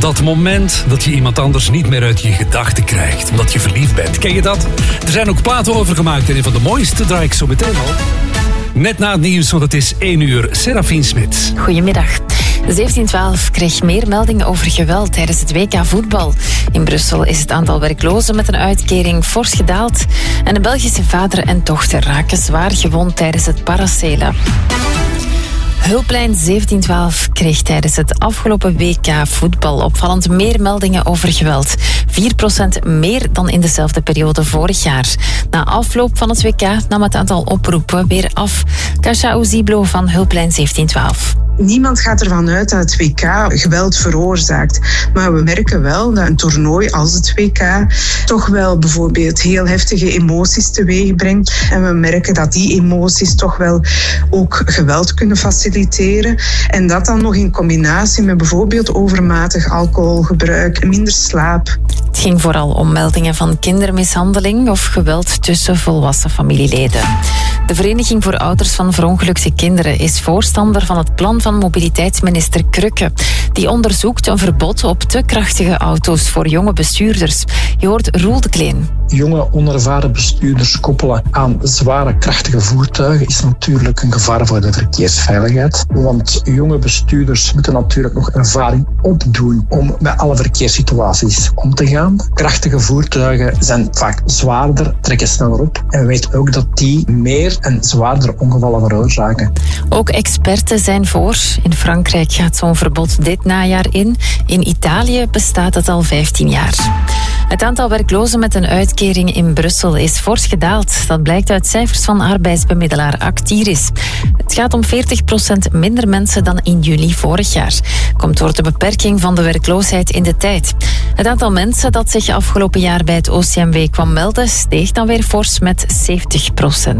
Dat moment dat je iemand anders niet meer uit je gedachten krijgt, omdat je verliefd bent. Ken je dat? Er zijn ook platen over gemaakt en een van de mooiste draai ik zo meteen al. Net na het nieuws, want het is 1 uur. Serafien Smit. Goedemiddag. 1712 kreeg meer meldingen over geweld tijdens het WK voetbal. In Brussel is het aantal werklozen met een uitkering fors gedaald. En de Belgische vader en dochter raken zwaar gewond tijdens het paracelen. Hulplijn 1712 kreeg tijdens het afgelopen WK voetbal opvallend meer meldingen over geweld. 4% meer dan in dezelfde periode vorig jaar. Na afloop van het WK nam het aantal oproepen weer af. Kasia Ouziblo van Hulplijn 1712. Niemand gaat ervan uit dat het WK geweld veroorzaakt. Maar we merken wel dat een toernooi als het WK toch wel bijvoorbeeld heel heftige emoties teweeg brengt. En we merken dat die emoties toch wel ook geweld kunnen faciliteren. En dat dan nog in combinatie met bijvoorbeeld overmatig alcoholgebruik en minder slaap. Het ging vooral om meldingen van kindermishandeling of geweld tussen volwassen familieleden. De Vereniging voor Ouders van Verongelukte Kinderen is voorstander van het plan van mobiliteitsminister Krukke. Die onderzoekt een verbod op te krachtige auto's voor jonge bestuurders. Je hoort Roel de Kleen. Jonge, onervaren bestuurders koppelen aan zware, krachtige voertuigen is natuurlijk een gevaar voor de verkeersveiligheid. Want jonge bestuurders moeten natuurlijk nog ervaring opdoen om met alle verkeerssituaties om te gaan. Krachtige voertuigen zijn vaak zwaarder, trekken sneller op. En we weten ook dat die meer en zwaarder ongevallen veroorzaken. Ook experten zijn voor. In Frankrijk gaat zo'n verbod dit najaar in. In Italië bestaat het al 15 jaar. Het aantal werklozen met een uitkering in Brussel is fors gedaald. Dat blijkt uit cijfers van arbeidsbemiddelaar Actiris. Het gaat om 40% minder mensen dan in juli vorig jaar. Komt door de beperking van de werkloosheid in de tijd. Het aantal mensen dat zich afgelopen jaar bij het OCMW kwam melden steeg dan weer fors met 70%.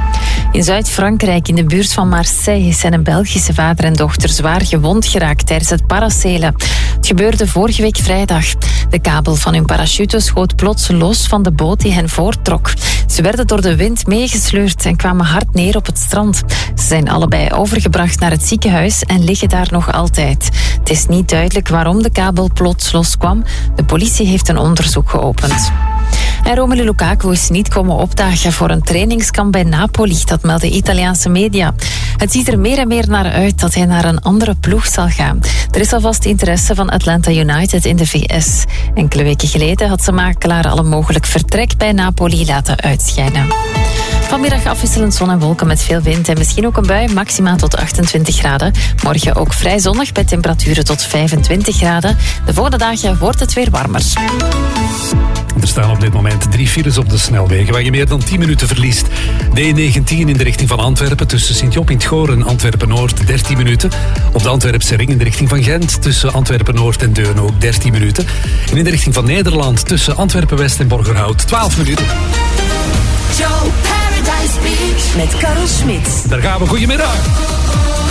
In Zuid-Frankrijk, in de buurt van Marseille, zijn een Belgische vader en dochter zwaar gewond geraakt tijdens het paracelen. Het gebeurde vorige week vrijdag. De kabel van hun parachute schoot plots los van de boot die hen voorttrok. Ze werden door de wind meegesleurd en kwamen hard neer op het strand. Ze zijn allebei overgebracht naar het ziekenhuis en liggen daar nog altijd. Het is niet duidelijk waarom de kabel plots loskwam. De politie heeft een onderzoek geopend. En Romelu Lukaku is niet komen opdagen voor een trainingskamp bij Napoli, dat melden Italiaanse media. Het ziet er meer en meer naar uit dat hij naar een andere ploeg zal gaan. Er is alvast interesse van Atlanta United in de VS. Enkele weken geleden had zijn makelaar al een mogelijk vertrek bij Napoli laten uitschijnen. Vanmiddag afwisselend zon en wolken met veel wind en misschien ook een bui, maximaal tot 28 graden. Morgen ook vrij zonnig bij temperaturen tot 25 graden. De volgende dagen wordt het weer warmer. Er staan op dit moment 3 files op de snelwegen waar je meer dan 10 minuten verliest. De E19 in de richting van Antwerpen tussen Sint-Job in het Goor en Antwerpen-Noord 13 minuten. Op de Antwerpse ring in de richting van Gent tussen Antwerpen-Noord en Deurne ook 13 minuten. En in de richting van Nederland tussen Antwerpen-West en Borgerhout 12 minuten. Joe Paradise Beach met Karel Smit. Daar gaan we. Goedemiddag.